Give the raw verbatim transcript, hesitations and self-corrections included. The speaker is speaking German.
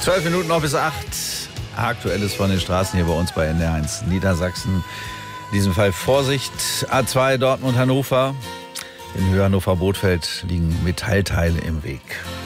Zwölf Minuten noch bis acht. Aktuelles von den Straßen hier bei uns bei N D R eins Niedersachsen. In diesem Fall Vorsicht. A zwei Dortmund-Hannover. In Höhe Hannover-Bothfeld liegen Metallteile im Weg.